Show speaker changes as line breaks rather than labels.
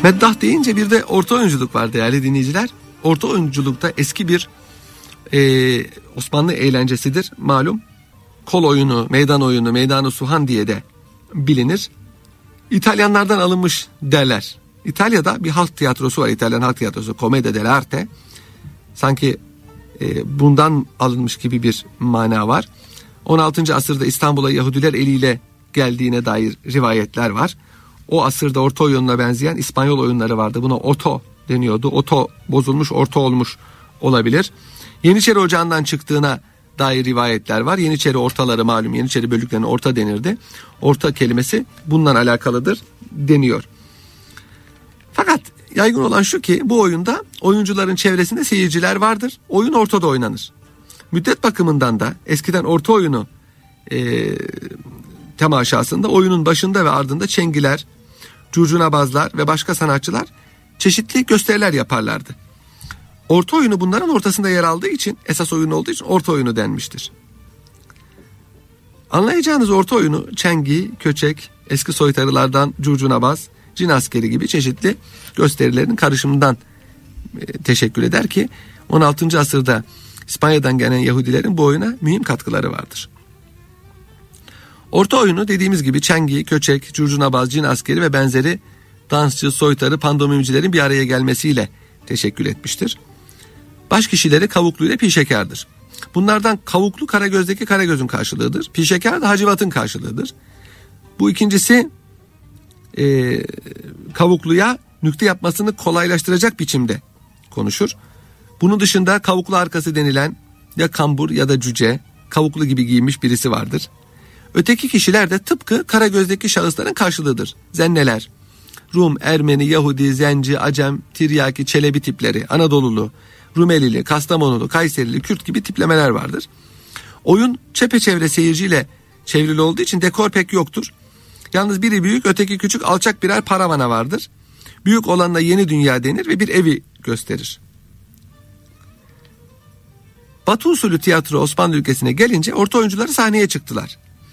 Meddah deyince bir de orta oyunculuk var değerli dinleyiciler. Orta oyunculukta eski bir Osmanlı eğlencesidir malum. Kol oyunu, meydan oyunu, meydanı suhan diye de bilinir. İtalyanlardan alınmış derler. İtalya'da bir halk tiyatrosu var, İtalyan halk tiyatrosu, Commedia dell'arte. Sanki bundan alınmış gibi bir mana var. 16. asırda İstanbul'a Yahudiler eliyle geldiğine dair rivayetler var. O asırda orta oyununa benzeyen İspanyol oyunları vardı. Buna oto deniyordu. Oto bozulmuş, orta olmuş olabilir. Yeniçeri Ocağı'ndan çıktığına dair rivayetler var. Yeniçeri ortaları malum, Yeniçeri bölüklerine orta denirdi. Orta kelimesi bundan alakalıdır deniyor. Fakat yaygın olan şu ki bu oyunda oyuncuların çevresinde seyirciler vardır. Oyun ortada oynanır. Müddet bakımından da eskiden orta oyunu temaşasında oyunun başında ve ardında çengiler, curcunabazlar ve başka sanatçılar çeşitli gösteriler yaparlardı. Orta oyunu bunların ortasında yer aldığı için, esas oyun olduğu için orta oyunu denmiştir. Anlayacağınız orta oyunu çengi, köçek, eski soytarılardan curcunabaz, cin askeri gibi çeşitli gösterilerin karışımından teşekkül eder ki 16. asırda İspanya'dan gelen Yahudilerin bu oyuna mühim katkıları vardır. Orta oyunu dediğimiz gibi çengi, köçek, curcunabaz, cin askeri ve benzeri dansçı, soytarı, pandomimcilerin bir araya gelmesiyle teşekkül etmiştir. Baş kişileri Kavuklu ile Pişekar'dır. Bunlardan Kavuklu Karagöz'deki Karagöz'ün karşılığıdır. Pişekar da Hacivat'ın karşılığıdır. Bu ikincisi Kavuklu'ya nükte yapmasını kolaylaştıracak biçimde konuşur. Bunun dışında Kavuklu arkası denilen ya kambur ya da cüce, Kavuklu gibi giyinmiş birisi vardır. Öteki kişiler de tıpkı Karagöz'deki şahısların karşılığıdır. Zenneler, Rum, Ermeni, Yahudi, Zenci, Acem, Tiryaki, Çelebi tipleri, Anadolulu, Rumelili, Kastamonulu, Kayserili, Kürt gibi tiplemeler vardır. Oyun çepeçevre seyirciyle çevrili olduğu için dekor pek yoktur. Yalnız biri büyük, öteki küçük, alçak birer paravana vardır. Büyük olanla yeni dünya denir ve bir evi gösterir. Batı usulü tiyatro Osmanlı ülkesine gelince orta oyuncuları sahneye çıktılar.